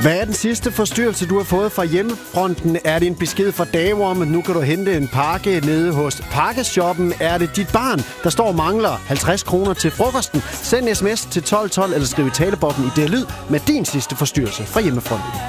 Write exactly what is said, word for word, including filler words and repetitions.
Hvad er den sidste forstyrrelse, du har fået fra hjemmefronten? Er det en besked fra Dave om, at nu kan du hente en pakke nede hos Pakkeshoppen? Er det dit barn, der står og mangler halvtreds kroner til frokosten? Send en sms til tolv tolv eller skriv i talebobben i D L Lyd med din sidste forstyrrelse fra hjemmefronten.